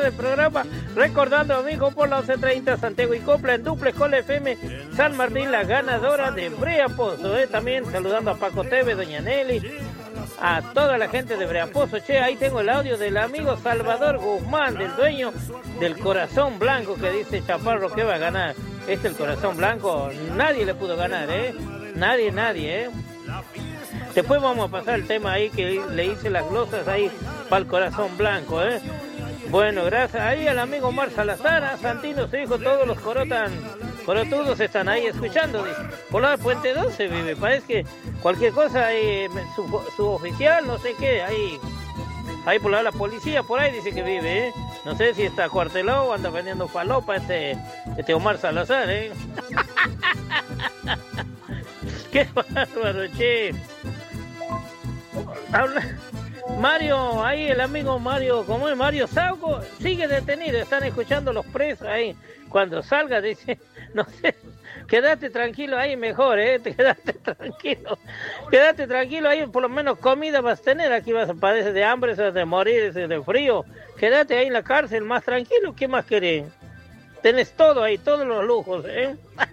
el programa, recordando amigos por la 11:30 Santiago y Copla, en duplex con la FM San Martín, la ganadora de Brea Pozo, también saludando a Paco Teve, doña Nelly, a toda la gente de Brea Pozo. Che, ahí tengo el audio del amigo Salvador Guzmán, del dueño del Corazón Blanco, que dice Chaparro que va a ganar. El Corazón Blanco, nadie le pudo ganar, nadie. Después vamos a pasar el tema ahí que le hice las glosas ahí para el Corazón Blanco, Bueno, gracias ahí al amigo Mar Salazar, a Santino, su hijo, todos los corotudos están ahí escuchando, dice. Por la Puente 12 vive, parece que cualquier cosa ahí, su oficial, no sé qué, ahí por la policía, por ahí dice que vive, No sé si está acuartelado o anda vendiendo falopa este Omar Salazar, Qué bárbaro, che. Mario, ahí el amigo Mario, ¿cómo es? Mario Sauco, sigue detenido, están escuchando los presos ahí. Cuando salga, dice, no sé, quédate tranquilo ahí mejor, quédate tranquilo ahí, por lo menos comida vas a tener, aquí vas a padecer de hambre, vas a morir de frío, quédate ahí en la cárcel más tranquilo, ¿qué más querés? Tenés todo ahí, todos los lujos,